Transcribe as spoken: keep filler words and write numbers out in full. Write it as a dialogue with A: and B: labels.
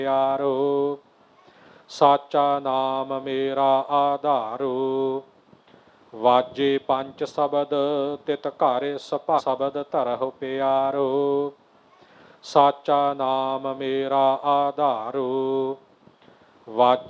A: ਪਿਆਰੋ। ਸਾਚਾ ਨਾਮ ਮੇਰਾ ਆਧਾਰੋ। ਵਾਜੇ ਪੰਚ ਸ਼ਬਦ ਤਿਤ ਘਰ ਸਭਾ ਸ਼ਬਦ ਧਰਹੁ ਪਿਆਰੋ। ਸਾਚਾ ਨਾਮ ਮੇਰਾ ਆਧਾਰੋ। ਵਾਜੇ